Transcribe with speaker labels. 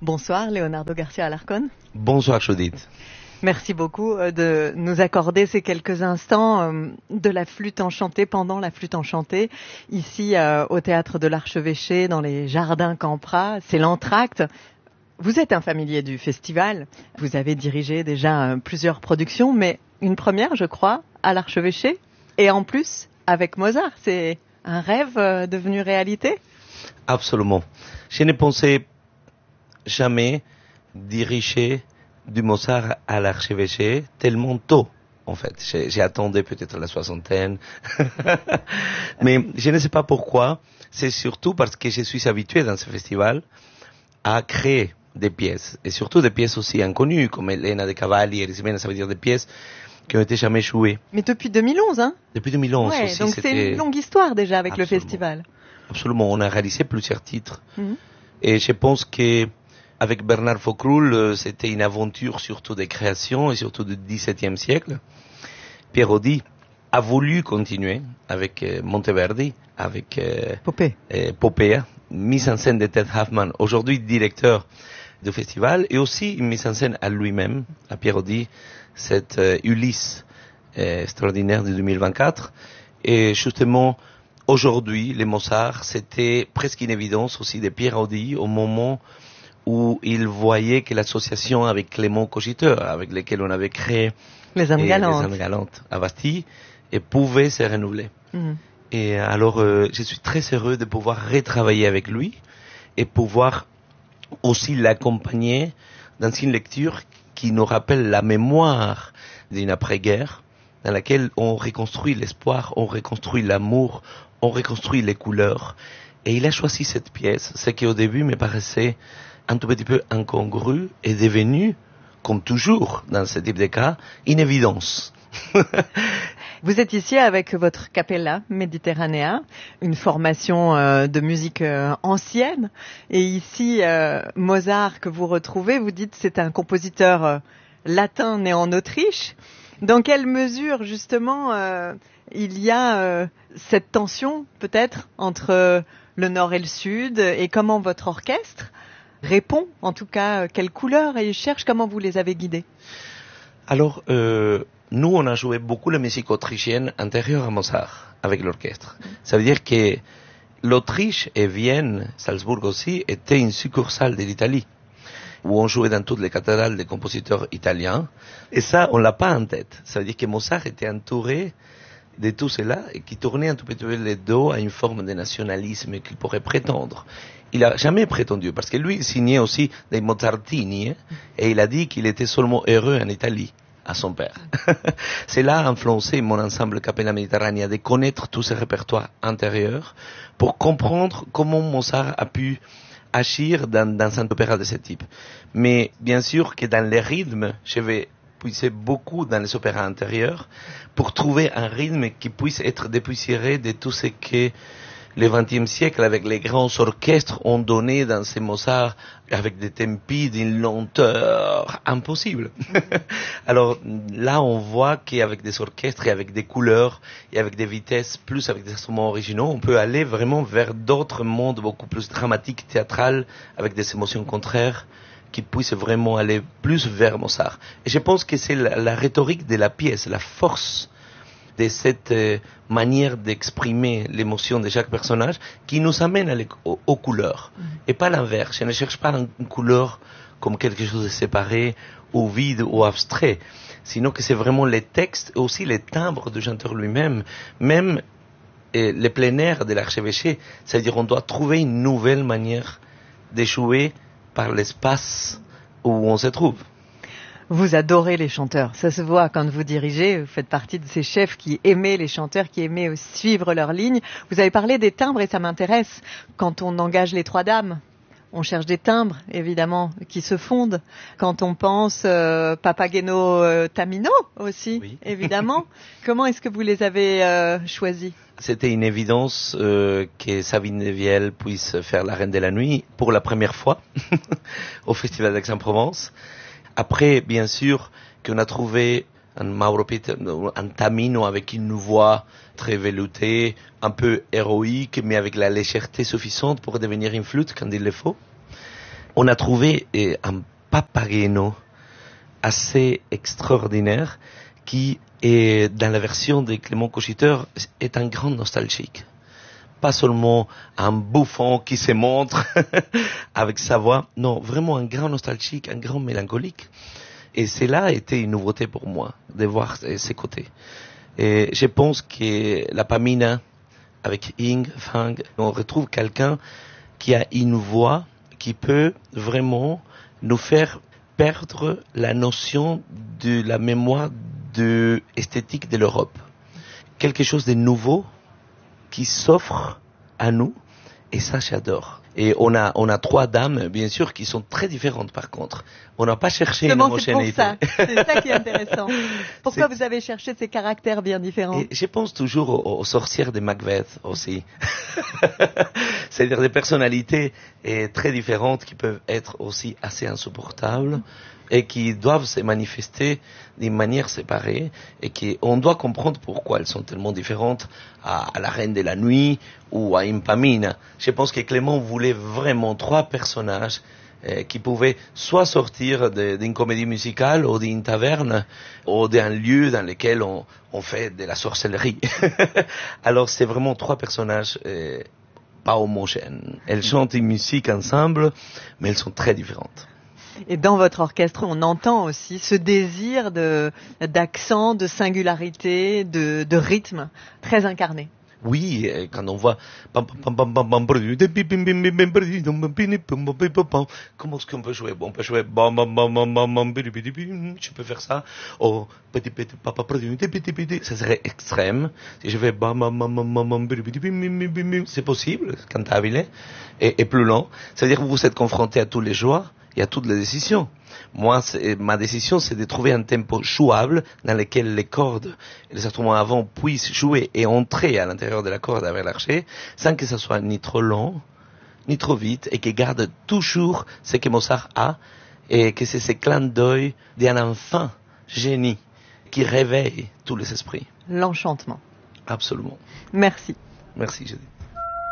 Speaker 1: Bonsoir Leonardo Garcia Alarcón.
Speaker 2: Bonsoir Judith.
Speaker 1: Merci beaucoup de nous accorder ces quelques instants de la flûte enchantée, pendant la flûte enchantée, ici au Théâtre de l'Archevêché, dans les Jardins Campras. C'est l'entracte. Vous êtes un familier du festival. Vous avez dirigé déjà plusieurs productions, mais une première, je crois, à l'Archevêché. Et en plus, avec Mozart. C'est un rêve devenu réalité?
Speaker 2: Absolument. Je ne pensais jamais diriger du Mozart à l'Archevêché tellement tôt, en fait. J'ai attendu peut-être la soixantaine. Mais je ne sais pas pourquoi. C'est surtout parce que je suis habitué dans ce festival à créer des pièces. Et surtout des pièces aussi inconnues, comme Elena de Cavalli et Risimena, ça veut dire des pièces qui n'ont été jamais jouées.
Speaker 1: Mais depuis 2011, hein?
Speaker 2: Depuis 2011
Speaker 1: ouais,
Speaker 2: aussi.
Speaker 1: Donc c'est une longue histoire déjà avec
Speaker 2: Absolument.
Speaker 1: Le festival.
Speaker 2: Absolument. On a réalisé plusieurs titres. Et je pense que avec Bernard Faucroul, c'était une aventure surtout de création et surtout du XVIIe siècle. Pierre Audi a voulu continuer avec Monteverdi, avec Popea, mise en scène de Ted Hoffman, aujourd'hui directeur du festival, et aussi une mise en scène à lui-même, à Pierre Audi, cette Ulysse extraordinaire de 2024. Et justement, aujourd'hui, les Mozart, c'était presque une évidence aussi de Pierre Audi au moment où il voyait que l'association avec Clément Cogiteur, avec lequel on avait créé
Speaker 1: les Annes
Speaker 2: Galantes à Bastille, et pouvait se renouveler. Et alors, je suis très heureux de pouvoir retravailler avec lui et pouvoir aussi l'accompagner dans une lecture qui nous rappelle la mémoire d'une après-guerre, dans laquelle on reconstruit l'espoir, on reconstruit l'amour, on reconstruit les couleurs. Et il a choisi cette pièce, ce qui au début me paraissait un tout petit peu incongru, est devenu, comme toujours dans ce type de cas, une évidence.
Speaker 1: Vous êtes ici avec votre Capella Mediterranea, une formation de musique ancienne. Et ici, Mozart que vous retrouvez, vous dites c'est un compositeur latin né en Autriche. Dans quelle mesure, justement, il y a cette tension, peut-être, entre le nord et le sud, et comment votre orchestre répond, en tout cas, quelles couleurs il cherche, comment vous les avez guidés?
Speaker 2: Alors, nous, on a joué beaucoup la musique autrichienne antérieure à Mozart, avec l'orchestre. Ça veut dire que l'Autriche et Vienne, Salzbourg aussi, étaient une succursale de l'Italie, où on jouait dans toutes les cathédrales des compositeurs italiens. Et ça, on l'a pas en tête. Ça veut dire que Mozart était entouré de tout cela et qui tournait un tout petit peu le dos à une forme de nationalisme qu'il pourrait prétendre. Il a jamais prétendu, parce que lui, il signait aussi des Mozartini, et il a dit qu'il était seulement heureux en Italie, à son père. Cela a influencé mon ensemble Capella Mediterranea de connaître tous ces répertoires antérieurs pour comprendre comment Mozart a pu agir dans un opéra de ce type. Mais bien sûr que dans les rythmes, je vais puiser beaucoup dans les opéras antérieurs pour trouver un rythme qui puisse être dépoussiéré de tout ce que le XXe siècle, avec les grands orchestres, ont donné dans ces Mozart, avec des tempi d'une lenteur impossible. Alors là, on voit qu'avec des orchestres et avec des couleurs et avec des vitesses, plus avec des instruments originaux, on peut aller vraiment vers d'autres mondes beaucoup plus dramatiques, théâtrales, avec des émotions contraires, qui puissent vraiment aller plus vers Mozart. Et je pense que c'est la rhétorique de la pièce, la force de cette manière d'exprimer l'émotion de chaque personnage qui nous amène aux couleurs. Et pas l'inverse. Je ne cherche pas une couleur comme quelque chose de séparé ou vide ou abstrait, sinon que c'est vraiment les textes et aussi les timbres du chanteur lui-même, même les plein air de l'archevêché. C'est-à-dire on doit trouver une nouvelle manière de jouer par l'espace où on se trouve.
Speaker 1: Vous adorez les chanteurs, ça se voit quand vous dirigez, vous faites partie de ces chefs qui aimaient les chanteurs, qui aimaient suivre leur ligne. Vous avez parlé des timbres et ça m'intéresse. Quand on engage les trois dames, on cherche des timbres, évidemment, qui se fondent. Quand on pense Papageno Tamino aussi, oui. Évidemment. Comment est-ce que vous les avez choisis?
Speaker 2: C'était une évidence que Sabine Devielle puisse faire La Reine de la Nuit pour la première fois au Festival d'Aix-en-Provence. Après, bien sûr, qu'on a trouvé un Tamino avec une voix très veloutée, un peu héroïque, mais avec la légèreté suffisante pour devenir une flûte quand il le faut. on a trouvé un Papageno assez extraordinaire qui est dans la version de Clément Cochiteur est un grand nostalgique. Pas seulement un bouffon qui se montre avec sa voix, non, vraiment un grand nostalgique, un grand mélancolique. Et cela a été une nouveauté pour moi, de voir ces côtés. Et je pense que la Pamina, avec Ying, Fang, on retrouve quelqu'un qui a une voix qui peut vraiment nous faire perdre la notion de la mémoire de esthétique de l'Europe. Quelque chose de nouveau qui s'offre à nous, et ça j'adore. Et on a 3 dames, bien sûr, qui sont très différentes par contre. On n'a pas cherché une homogénéité.
Speaker 1: C'est ça qui est intéressant. Pourquoi vous avez cherché ces caractères bien différents?
Speaker 2: Et je pense toujours aux sorcières de Macbeth aussi. C'est-à-dire des personnalités très différentes qui peuvent être aussi assez insupportables et qui doivent se manifester d'une manière séparée et qu'on doit comprendre pourquoi elles sont tellement différentes à la Reine de la Nuit ou à Impamina. Je pense que Clément voulait vraiment 3 personnages qui pouvaient soit sortir d'une comédie musicale ou d'une taverne ou d'un lieu dans lequel on fait de la sorcellerie. Alors c'est vraiment 3 personnages pas homogènes. Elles chantent une musique ensemble, mais elles sont très différentes.
Speaker 1: Et dans votre orchestre, on entend aussi ce désir d'accent, de singularité, de rythme très incarné.
Speaker 2: Oui, quand on voit comment est-ce qu'on peut jouer? On peut jouer je peux faire ça. Oh, petit papa, ça serait extrême. Si je fais c'est possible, cantabile, et plus long. C'est-à-dire que vous êtes confronté à tous les choix. Il y a toutes les décisions. Moi, ma décision, c'est de trouver un tempo jouable dans lequel les cordes et les instruments avant puissent jouer et entrer à l'intérieur de la corde avec l'archet, sans que ça soit ni trop long, ni trop vite, et qui garde toujours ce que Mozart a, et que c'est ce clin d'œil d'un enfant génie qui réveille tous les esprits.
Speaker 1: L'enchantement.
Speaker 2: Absolument.
Speaker 1: Merci.
Speaker 2: Merci, Judith.